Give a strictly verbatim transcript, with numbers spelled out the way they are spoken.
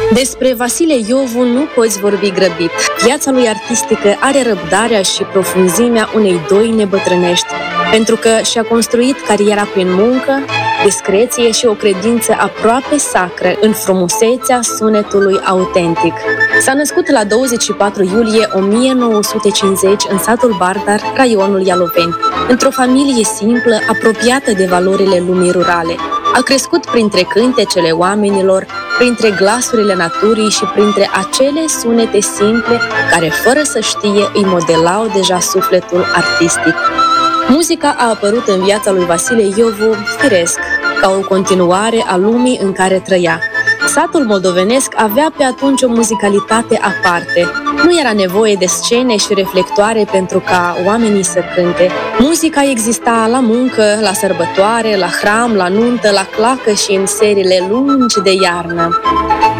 Despre Vasile Iovu nu poți vorbi grăbit. Viața lui artistică are răbdarea și profunzimea unei doi nebătrânești, pentru că și-a construit cariera prin muncă, discreție și o credință aproape sacră în frumusețea sunetului autentic. S-a născut la douăzeci și patru iulie o mie nouă sute cincizeci în satul Bardar, raionul Ialoveni, într-o familie simplă, apropiată de valorile lumii rurale. A crescut printre cântecele oamenilor, printre glasurile naturii și printre acele sunete simple care, fără să știe, îi modelau deja sufletul artistic. Muzica a apărut în viața lui Vasile Iovu, firesc, ca o continuare a lumii în care trăia. Satul moldovenesc avea pe atunci o muzicalitate aparte. Nu era nevoie de scene și reflectoare pentru ca oamenii să cânte. Muzica exista la muncă, la sărbătoare, la hram, la nuntă, la clacă și în serile lungi de iarnă.